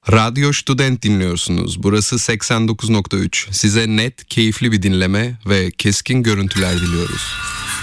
Radyo Student dinliyorsunuz. Burası 89.3. Size net, keyifli bir dinleme ve keskin görüntüler diliyoruz.